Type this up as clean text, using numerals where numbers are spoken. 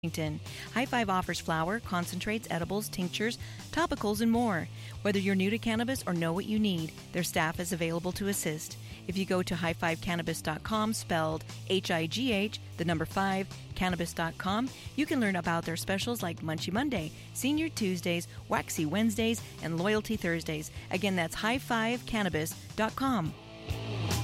High Five offers flower, concentrates, edibles, tinctures, topicals, and more. Whether you're new to cannabis or know what you need, their staff is available to assist. If you go to high5cannabis.com, spelled HIGH, the number 5, cannabis.com, you can learn about their specials like Munchie Monday, Senior Tuesdays, Waxy Wednesdays, and Loyalty Thursdays. Again, that's high5cannabis.com.